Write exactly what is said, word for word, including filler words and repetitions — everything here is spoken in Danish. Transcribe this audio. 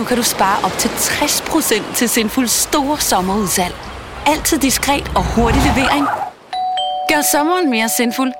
nu kan du spare op til tres procent til Sinfuls store sommerudsalg. Altid diskret og hurtig levering. Gør sommeren mere sinful